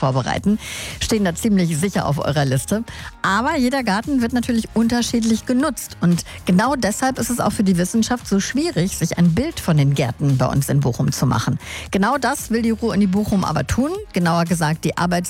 vorbereiten. Stehen da ziemlich sicher auf eurer Liste. Aber jeder Garten wird natürlich unterschiedlich genutzt. Und genau deshalb ist es auch für die Wissenschaft so schwierig, sich ein Bild von den Gärten bei uns in Bochum zu machen. Genau das will die Ruhr-Uni Bochum aber tun. Genauer gesagt die